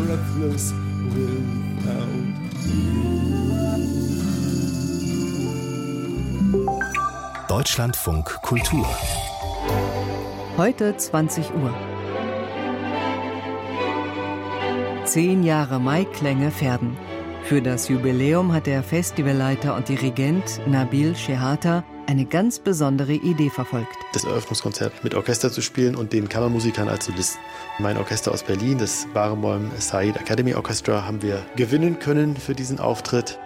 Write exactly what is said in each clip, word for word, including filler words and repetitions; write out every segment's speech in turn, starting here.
breathless without you. Deutschlandfunk Kultur. Heute zwanzig Uhr. Zehn Jahre Maiklänge Verden. Für das Jubiläum hat der Festivalleiter und Dirigent Nabil Shehata eine ganz besondere Idee verfolgt. Das Eröffnungskonzert mit Orchester zu spielen und den Kammermusikern als Solisten. Mein Orchester aus Berlin, das Barenboim Said Academy Orchestra, haben wir gewinnen können für diesen Auftritt.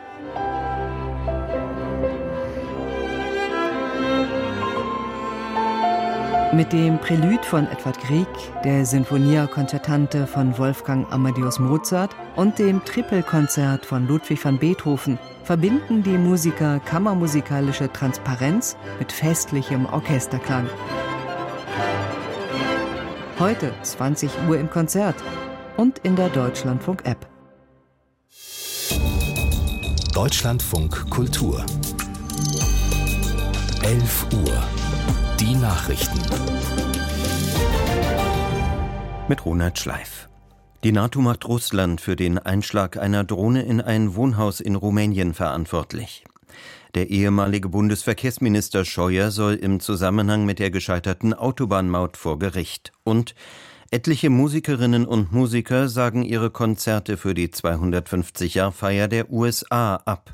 Mit dem Prälude von Edvard Grieg, der Sinfonia Concertante von Wolfgang Amadeus Mozart und dem Trippelkonzert von Ludwig van Beethoven verbinden die Musiker kammermusikalische Transparenz mit festlichem Orchesterklang. Heute zwanzig Uhr im Konzert und in der Deutschlandfunk-App. Deutschlandfunk Kultur. elf Uhr. Die Nachrichten. Mit Ronald Schleif. Die NATO macht Russland für den Einschlag einer Drohne in ein Wohnhaus in Rumänien verantwortlich. Der ehemalige Bundesverkehrsminister Scheuer soll im Zusammenhang mit der gescheiterten Autobahnmaut vor Gericht. Und etliche Musikerinnen und Musiker sagen ihre Konzerte für die zweihundertfünfzig-Jahr-Feier der U S A ab.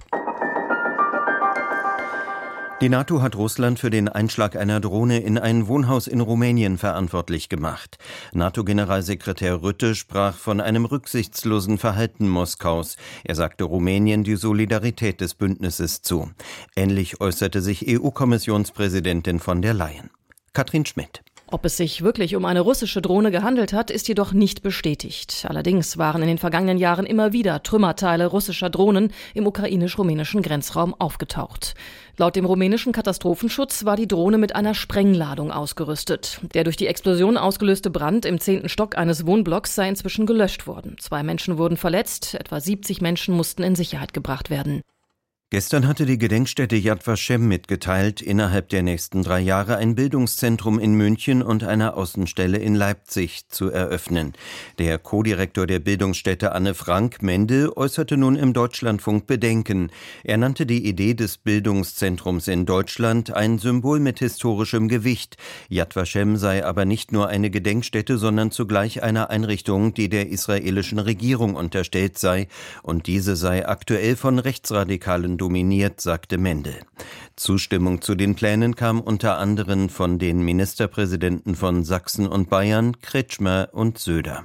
Die NATO hat Russland für den Einschlag einer Drohne in ein Wohnhaus in Rumänien verantwortlich gemacht. NATO-Generalsekretär Rutte sprach von einem rücksichtslosen Verhalten Moskaus. Er sagte Rumänien die Solidarität des Bündnisses zu. Ähnlich äußerte sich E U-Kommissionspräsidentin von der Leyen. Katrin Schmidt. Ob es sich wirklich um eine russische Drohne gehandelt hat, ist jedoch nicht bestätigt. Allerdings waren in den vergangenen Jahren immer wieder Trümmerteile russischer Drohnen im ukrainisch-rumänischen Grenzraum aufgetaucht. Laut dem rumänischen Katastrophenschutz war die Drohne mit einer Sprengladung ausgerüstet. Der durch die Explosion ausgelöste Brand im zehnten Stock eines Wohnblocks sei inzwischen gelöscht worden. Zwei Menschen wurden verletzt, etwa siebzig Menschen mussten in Sicherheit gebracht werden. Gestern hatte die Gedenkstätte Yad Vashem mitgeteilt, innerhalb der nächsten drei Jahre ein Bildungszentrum in München und eine Außenstelle in Leipzig zu eröffnen. Der Co-Direktor der Bildungsstätte Anne Frank Mende äußerte nun im Deutschlandfunk Bedenken. Er nannte die Idee des Bildungszentrums in Deutschland ein Symbol mit historischem Gewicht. Yad Vashem sei aber nicht nur eine Gedenkstätte, sondern zugleich eine Einrichtung, die der israelischen Regierung unterstellt sei. Und diese sei aktuell von Rechtsradikalen dominiert, sagte Mende. Zustimmung zu den Plänen kam unter anderem von den Ministerpräsidenten von Sachsen und Bayern, Kretschmer und Söder.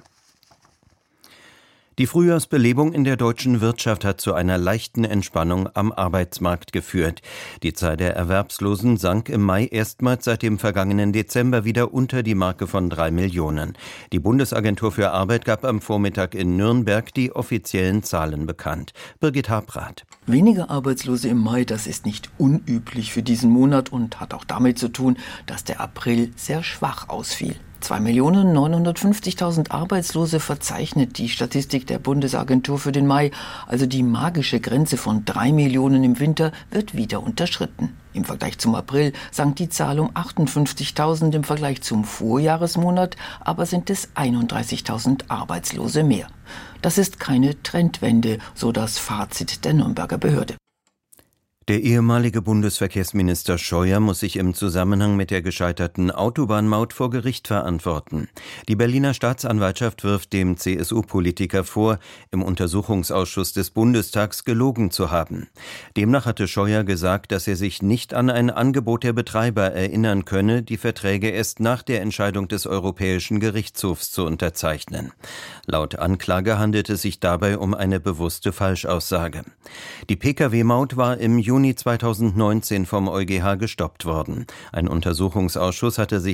Die Frühjahrsbelebung in der deutschen Wirtschaft hat zu einer leichten Entspannung am Arbeitsmarkt geführt. Die Zahl der Erwerbslosen sank im Mai erstmals seit dem vergangenen Dezember wieder unter die Marke von drei Millionen. Die Bundesagentur für Arbeit gab am Vormittag in Nürnberg die offiziellen Zahlen bekannt. Birgit Habrath. Weniger Arbeitslose im Mai, das ist nicht unüblich für diesen Monat und hat auch damit zu tun, dass der April sehr schwach ausfiel. zwei Millionen neunhundertfünfzigtausend Arbeitslose verzeichnet die Statistik der Bundesagentur für den Mai. Also die magische Grenze von drei Millionen im Winter wird wieder unterschritten. Im Vergleich zum April sank die Zahl um achtundfünfzigtausend, im Vergleich zum Vorjahresmonat aber sind es einunddreißigtausend Arbeitslose mehr. Das ist keine Trendwende, so das Fazit der Nürnberger Behörde. Der ehemalige Bundesverkehrsminister Scheuer muss sich im Zusammenhang mit der gescheiterten Autobahnmaut vor Gericht verantworten. Die Berliner Staatsanwaltschaft wirft dem C S U-Politiker vor, im Untersuchungsausschuss des Bundestags gelogen zu haben. Demnach hatte Scheuer gesagt, dass er sich nicht an ein Angebot der Betreiber erinnern könne, die Verträge erst nach der Entscheidung des Europäischen Gerichtshofs zu unterzeichnen. Laut Anklage handelt es sich dabei um eine bewusste Falschaussage. Die Pkw-Maut war im Juni zweitausendneunzehn vom EuGH gestoppt worden. Ein Untersuchungsausschuss hatte sich